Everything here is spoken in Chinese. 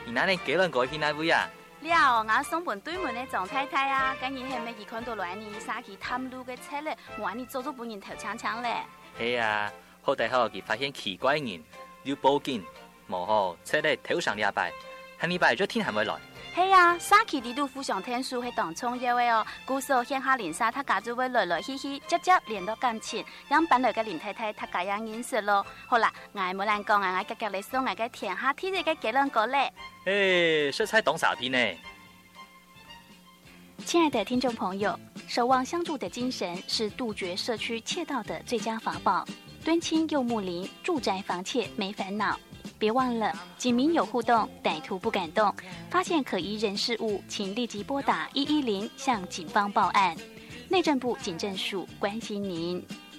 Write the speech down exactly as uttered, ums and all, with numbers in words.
你那里结论过去哪位啊？ 了，我送本对门的总太太啊，今日还没去看到来你杀去探路的车嘞，我你做做本人头呛呛嘞。 系啊，好大后佢發現奇怪人，要報警，冇好車咧頭上兩擺，下禮拜咗天係咪來？ 係啊，沙奇啲都互相聽書係當重要嘅哦。故事獻下連沙，他家就會來來去去，接接連到感情，讓搬來嘅連太太，他家樣認識咯。好啦，我冇人講啊，我夾夾嚟送我嘅填下天嘅結論過咧。 誒，色彩懂啥片呢？ 親愛的聽眾朋友，守望相助的精神是杜絕社區竊盜的最佳法寶。敦親又睦鄰，住宅防竊沒煩惱。別忘了，警民有互動，歹徒不敢動。發現可疑人事物，請立即撥打一一零向警方報案。內政部警政署關心您。